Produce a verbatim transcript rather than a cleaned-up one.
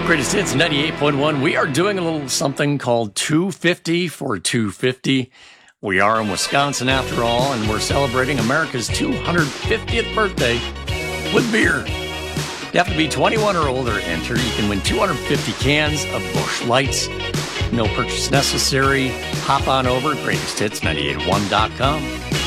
Greatest Hits ninety-eight point one. We are doing a little something called two fifty for two fifty. We are in Wisconsin after all, and we're celebrating America's two hundred fiftieth birthday with beer. You have to be twenty-one or older to enter. You can win two hundred fifty cans of Busch Lights. No purchase necessary. Hop on over, greatest hits nine eight one dot com.